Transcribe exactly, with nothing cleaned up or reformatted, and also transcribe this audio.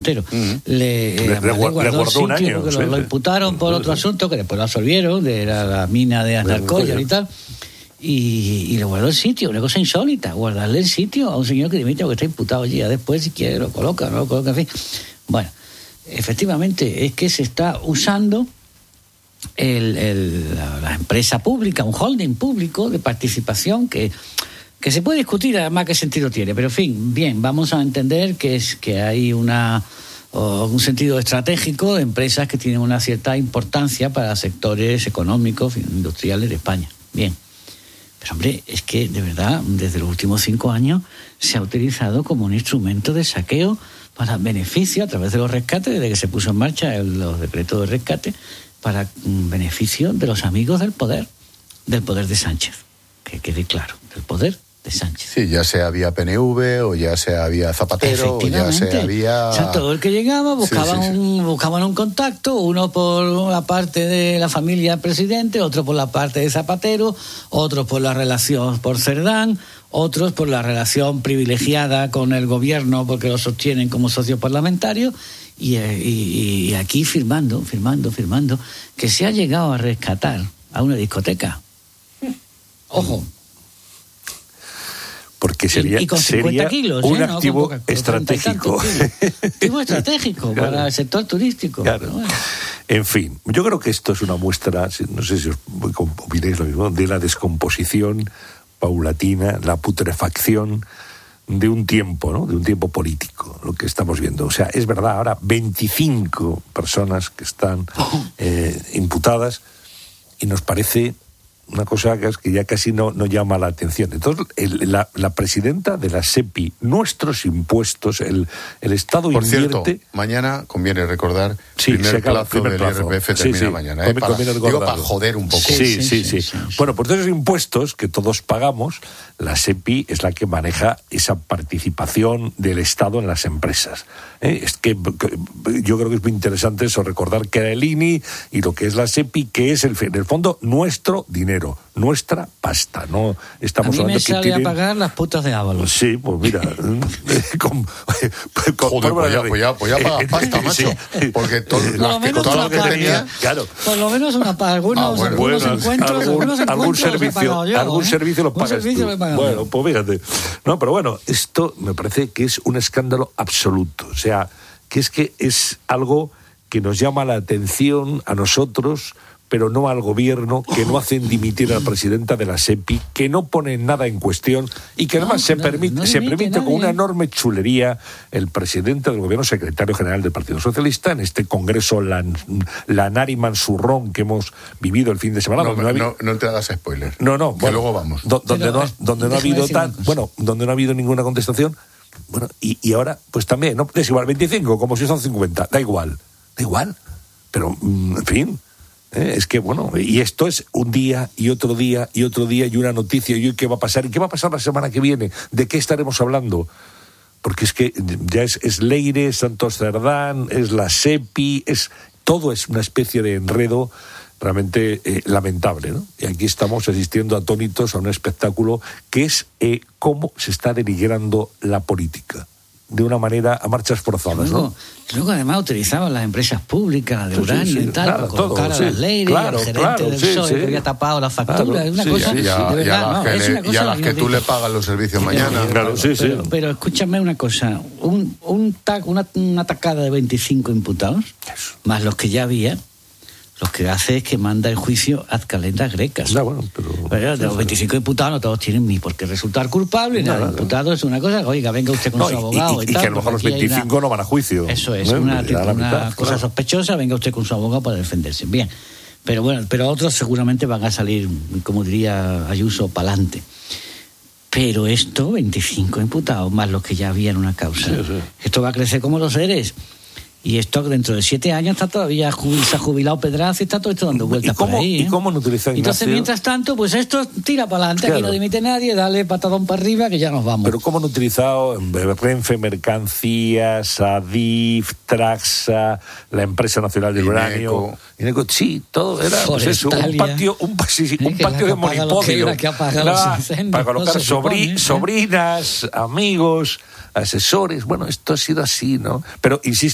Uh-huh. Le, eh, le, le, guardó, le guardó un año. Porque sí, lo, lo imputaron por sí. otro asunto que después lo absolvieron, de la, la mina de Anarcoya y tal. Y, y le guardó el sitio, una cosa insólita, guardarle el sitio a un señor que dimite o que está imputado allí. Ya después, si quiere, lo coloca, no lo coloca, en fin. Bueno, efectivamente, es que se está usando el, el, la, la empresa pública, un holding público de participación que, que se puede discutir además qué sentido tiene. Pero, en fin, bien, vamos a entender que, es, que hay una... o un sentido estratégico de empresas que tienen una cierta importancia para sectores económicos, industriales de España. Bien. Pero, hombre, es que, de verdad, desde los últimos cinco años se ha utilizado como un instrumento de saqueo para beneficio, a través de los rescates, desde que se puso en marcha el, los decretos de rescate, para um, beneficio de los amigos del poder, del poder de Sánchez. Que quede claro, del poder de Sánchez. Sí, ya sea vía P N V, o ya sea vía Zapatero, o ya sea vía... O sea, todo el que llegaba buscaban, sí, sí, sí. Un, buscaban un contacto, uno por la parte de la familia presidente, otro por la parte de Zapatero, otro por la relación por Cerdán, otros por la relación privilegiada con el gobierno porque lo sostienen como socios parlamentarios, y, y, y aquí firmando, firmando, firmando, que se ha llegado a rescatar a una discoteca. Ojo. Porque sería, y, y con cincuenta kilos, un ¿eh? activo no, estratégico. Activo estratégico claro. Para el sector turístico. Claro. Bueno. En fin, yo creo que esto es una muestra, no sé si os opináis lo mismo, de la descomposición paulatina, la putrefacción de un tiempo, ¿no? De un tiempo político, lo que estamos viendo. O sea, es verdad, ahora veinticinco personas que están eh, imputadas y nos parece una cosa que, es que ya casi no, no llama la atención. Entonces, el, la, la presidenta de la SEPI, nuestros impuestos, el, el Estado Por invierte... Por cierto, mañana conviene recordar, sí, primer acaba, plazo primer del plazo. I R P F termina sí, sí. mañana. ¿eh? Para, digo, para joder un poco. Sí sí sí, sí, sí, sí, sí. Bueno, por esos impuestos que todos pagamos, la SEPI es la que maneja esa participación del Estado en las empresas. ¿Eh? Es que, que yo creo que es muy interesante eso, recordar que era el I N I y lo que es la SEPI, que es el, en el fondo nuestro dinero, nuestra pasta. No estamos a mí me hablando sale que tienen... a pagar las putas de Ábalos. Sí, pues mira, con, con, Joder, pues ya, pues ya, pues ya pagas pasta, macho. Sí. Porque to, las que, todas las que tenía... Claro. Por lo menos una paga, algunos, ah, bueno, algunos bueno, encuentros, algún, algunos encuentros algún servicio, yo, algún ¿eh? servicio lo pagas servicio tú. Lo bueno, yo. pues fíjate. No, pero bueno, esto me parece que es un escándalo absoluto. O sea, que es que es algo que nos llama la atención a nosotros, pero no al gobierno, que no hacen dimitir a la presidenta de la SEPI, que no ponen nada en cuestión y que además no, se, no, permite, no se permite con una enorme chulería el presidente del gobierno, secretario general del Partido Socialista, en este congreso lan, lanar y mansurrón que hemos vivido el fin de semana. No, no, no, no te hagas spoiler. No, no. Que bueno, luego vamos. Do, donde, pero, no, donde no ha habido tan, bueno, donde no ha habido ninguna contestación. Bueno, y, y ahora, pues también, no es igual, veinticinco, como si son cincuenta, da igual, da igual. Pero, en fin... Eh, es que, bueno, y esto es un día y otro día y otro día y una noticia y hoy qué va a pasar y qué va a pasar la semana que viene, de qué estaremos hablando, porque es que ya es, es Leire, Santos Cerdán, es la SEPI, es todo es una especie de enredo realmente eh, lamentable, ¿no? Y aquí estamos asistiendo atónitos a un espectáculo que es eh, cómo se está denigrando la política de una manera a marchas forzadas, luego, ¿no? Luego además utilizaban las empresas públicas de uranio sí, sí, sí, y tal, claro, para colocar todo, a las sí, Leire, claro, al gerente claro, del sí, P S O E sí. que había tapado la factura, claro, es una sí, cosa sí, de ya, verdad, ya no, que es le, una cosa y a las que tú le pagas los servicios sí, mañana. Claro, claro, sí, sí. Pero, pero escúchame una cosa, un, un tac, una, una tacada de veinticinco imputados, Eso. más los que ya había, lo que hace es que manda en juicio ad calendas grecas. No, bueno, pero, pero de los veinticinco imputados no todos tienen ni por qué resultar culpables, nada. El imputado es una cosa, oiga, venga usted con no, su abogado y, y, y, y tal. que a lo mejor los veinticinco una, no van a juicio. Eso es, ¿no? una, una, una mitad, cosa claro. sospechosa, venga usted con su abogado para defenderse. Bien, pero bueno, pero otros seguramente van a salir, como diría Ayuso, pa'lante. Pero esto, veinticinco imputados, más los que ya había en una causa. Sí, sí. Esto va a crecer como los seres. Y esto dentro de siete años está todavía se ha jubilado Pedraza y está todo esto dando vueltas por ahí. ¿eh? ¿Y cómo no utilizan Entonces, mientras tanto, pues esto tira para adelante, claro. Aquí no dimite nadie, dale patadón para arriba que ya nos vamos. Pero ¿cómo han utilizado Renfe Mercancías, Adif, Traxa, la empresa nacional del uranio? Ineco, sí, todo era pues eso, un patio, un, sí, sí, un patio de monipodio. Que apaga la, los incendios, para colocar no sobri, supone, ¿eh? sobrinas, amigos, asesores. Bueno, esto ha sido así, ¿no? Pero insisto,